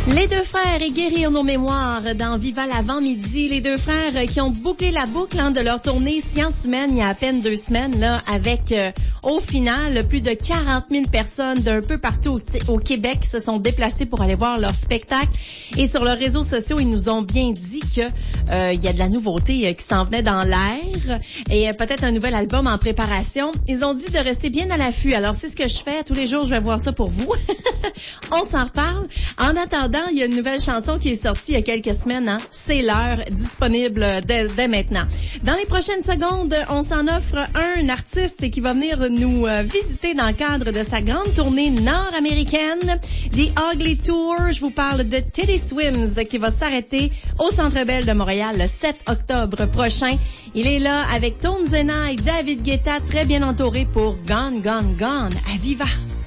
Les deux frères et guérir nos mémoires dans Viva l'avant-midi. Les deux frères qui ont bouclé la boucle de leur tournée Science Humaine il y a à peine 2 semaines, là, avec au final plus de 40 000 personnes d'un peu partout au Québec se sont déplacées pour aller voir leur spectacle. Et sur leurs réseaux sociaux, ils nous ont bien dit que il y a de la nouveauté qui s'en venait dans l'air et peut-être un nouvel album en préparation. Ils ont dit de rester bien à l'affût. Alors c'est ce que je fais. Tous les jours, je vais voir ça pour vous. On s'en reparle. En attendant, il y a une nouvelle chanson qui est sortie il y a quelques semaines. C'est l'heure, disponible dès maintenant. Dans les prochaines secondes, on s'en offre un artiste qui va venir nous visiter dans le cadre de sa grande tournée nord-américaine, The Ugly Tour. Je vous parle de Teddy Swims qui va s'arrêter au Centre Bell de Montréal le 7 octobre prochain. Il est là avec Tones and I, David Guetta, très bien entouré pour Gone, Gone, Gone à Viva.